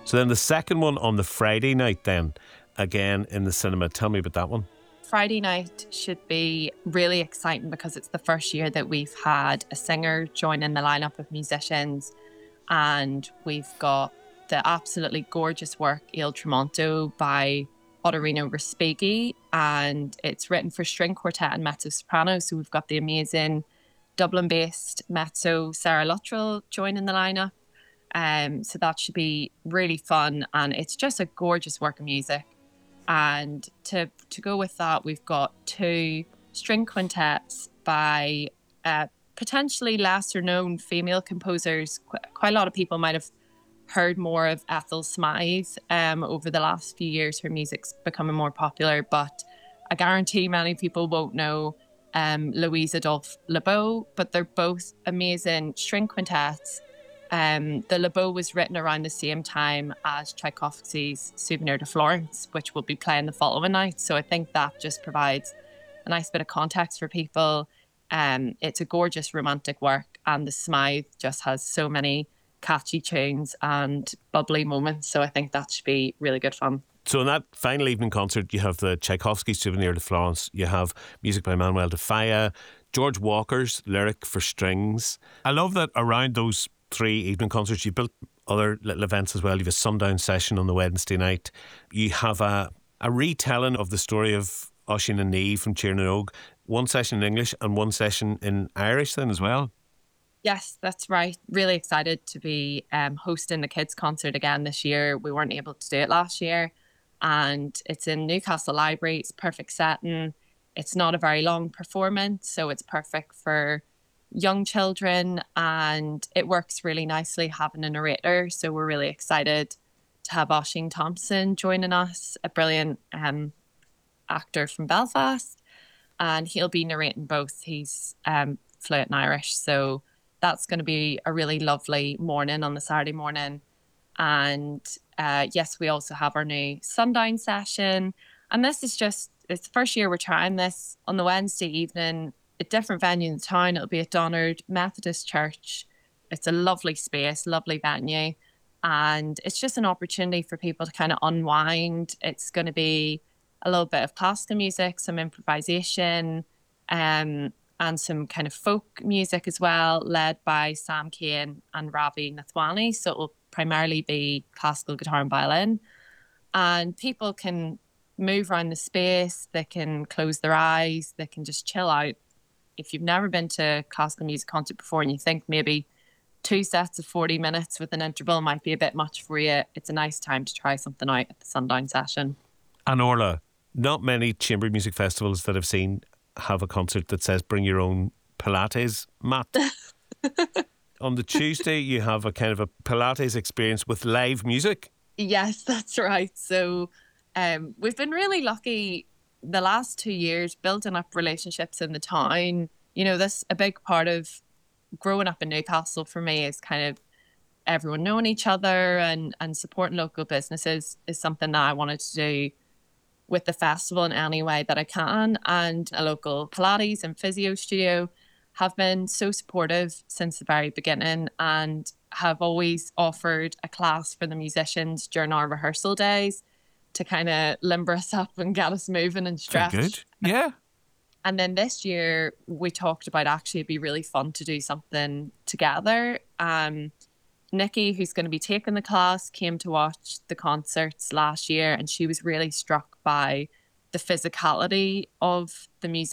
So then the second one on the Friday night then, again in the cinema. Tell me about that one. Friday night should be really exciting because it's the first year that we've had a singer join in the lineup of musicians, and we've got the absolutely gorgeous work Il Tramonto by Ottorino Respighi, and it's written for string quartet and mezzo soprano. So we've got the amazing Dublin-based mezzo Sarah Luttrell joining the lineup. So that should be really fun, and it's just a gorgeous work of music. And to go with that, we've got 2 string quintets by potentially lesser known female composers. Quite a lot of people might have heard more of Ethel Smythe over the last few years. Her music's becoming more popular, but I guarantee many people won't know Louise Adolphe Lebeau, but they're both amazing string quintets. The Lebeau was written around the same time as Tchaikovsky's Souvenir de Florence, which will be playing the following night. So I think that just provides a nice bit of context for people. It's a gorgeous romantic work, and the Smythe just has so many catchy tunes and bubbly moments. So I think that should be really good fun. So in that final evening concert, you have the Tchaikovsky Souvenir de Florence, you have music by Manuel de Falla, George Walker's Lyric for Strings. I love that around those 3 evening concerts, you built other little events as well. You have a sundown session on the Wednesday night. You have a retelling of the story of Oisin and Niamh from Tír na nÓg. 1 session in English and 1 session in Irish then as well. Yes, that's right. Really excited to be hosting the kids' concert again this year. We weren't able to do it last year, and it's in Newcastle Library. It's perfect setting. It's not a very long performance, so it's perfect for young children, and it works really nicely having a narrator. So we're really excited to have Oisin Thompson joining us, a brilliant actor from Belfast, and he'll be narrating both. He's fluent in Irish, so that's going to be a really lovely morning on the Saturday morning. And yes, we also have our new sundown session, and this is just, it's the first year we're trying this on the Wednesday evening. A different venue in the town. It'll be at Donard Methodist Church. It's a lovely space, lovely venue, and it's just an opportunity for people to kind of unwind. It's going to be a little bit of classical music, some improvisation, and some kind of folk music as well, led by Sam Kane and Ravi Nathwani. So it will primarily be classical guitar and violin, and people can move around the space. They can close their eyes. They can just chill out. If you've never been to a classical music concert before and you think maybe 2 sets of 40 minutes with an interval might be a bit much for you, it's a nice time to try something out at the sundown session. And Orla, not many chamber music festivals that I've seen have a concert that says bring your own Pilates mat. On the Tuesday, you have a kind of a Pilates experience with live music. Yes, that's right. So we've been really lucky the last 2 years building up relationships in the town. You know, this a big part of growing up in Newcastle for me is kind of everyone knowing each other and supporting local businesses is something that I wanted to do with the festival in any way that I can. And a local Pilates and physio studio have been so supportive since the very beginning and have always offered a class for the musicians during our rehearsal days to kind of limber us up and get us moving and stretch. Very good. Yeah. And then this year we talked about actually it'd be really fun to do something together. Nikki, who's going to be taking the class, came to watch the concerts last year, and she was really struck by the physicality of the music.